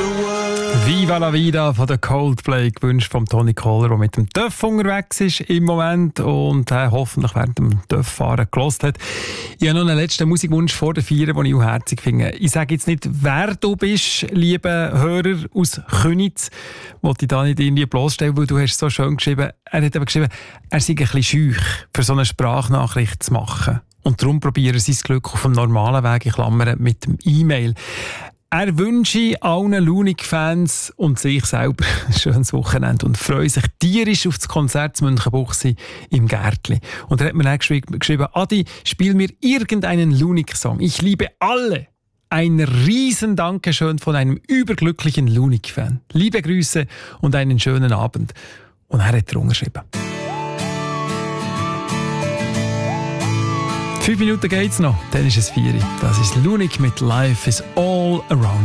Viva la Vida von der Coldplay, gewünscht von Toni Kohler, der mit dem TÜV unterwegs ist im Moment und hoffentlich während dem TÜV-Fahren gehört hat. Ich habe noch einen letzten Musikwunsch vor der Feier, den ich auch herzig finde. Ich sage jetzt nicht, wer du bist, lieber Hörer aus Köniz, wollte ich da nicht irgendwie bloßstellen, weil du hast so schön geschrieben. Er hat aber geschrieben, er sei ein bisschen scheu, für so eine Sprachnachricht zu machen. Und darum probiere sein Glück auf dem normalen Weg, in Klammern, mit dem E-Mail. Er wünsche allen Lunik-Fans und sich selber ein schönes Wochenende und freue sich tierisch auf das Konzert zu Münchenbuchsee im Gärtli. Und er hat mir dann geschrieben, Adi, spiel mir irgendeinen Lunik-Song. Ich liebe alle. Ein riesen Dankeschön von einem überglücklichen Lunik-Fan. Liebe Grüße und einen schönen Abend. Und er hat drunter geschrieben. 5 Minuten geht's noch, dann ist es 4. Das ist Lunik mit Life is all around.